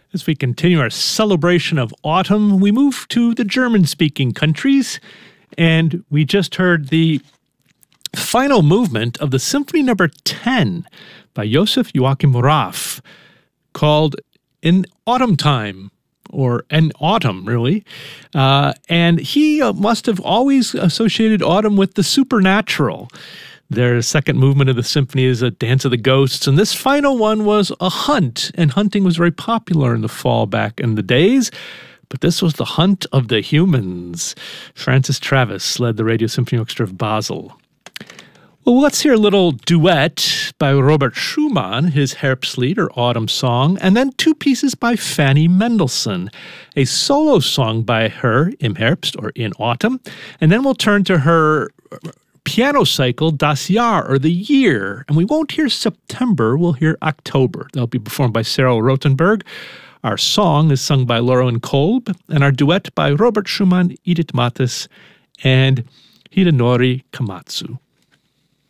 As we continue our celebration of autumn, we move to the German-speaking countries, and we just heard the final movement of the Symphony Number 10 by Josef Joachim Raff, called In Autumn Time, or In Autumn, really. And he must have always associated autumn with the supernatural. Their second movement of the symphony is a Dance of the Ghosts, and this final one was a hunt, and hunting was very popular in the fall back in the days. But this was the hunt of the humans. Francis Travis led the Radio Symphony Orchestra of Basel. Well, let's hear a little duet by Robert Schumann, his Herbstlied, or Autumn Song, and then two pieces by Fanny Mendelssohn, a solo song by her, Im Herbst, or In Autumn, and then we'll turn to her piano cycle, Das Jahr, or the year. And we won't hear September, we'll hear October. They'll be performed by Cyril Rothenberg. Our song is sung by Lauren Kolb, and our duet by Robert Schumann, Edith Mathis, and Hidenori Komatsu.